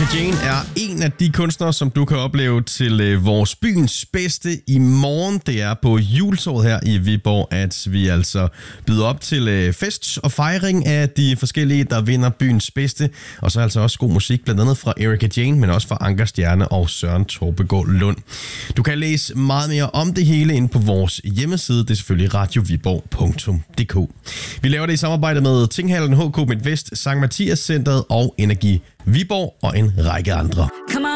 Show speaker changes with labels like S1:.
S1: Jane er en af de kunstnere, som du kan opleve til vores byens bedste i morgen. Det er på juletåret her i Viborg, at vi altså byder op til fest og fejring af de forskellige, der vinder byens bedste. Og så altså også god musik, blandt andet fra Erika Jane, men også fra Anker Stjerne og Søren Torpegaard Lund. Du kan læse meget mere om det hele inde på vores hjemmeside. Det er selvfølgelig radioviborg.dk. Vi laver det i samarbejde med Tinghallen, HK Midtvest, Sankt Mathias Centret og Energi Viborg og en række andre.